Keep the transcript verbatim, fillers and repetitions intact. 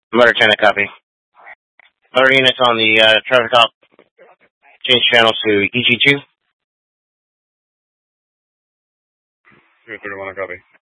Motor ten, copy. Motor units on the uh, traffic cop. Change channels to E G two. three thirty-one, copy.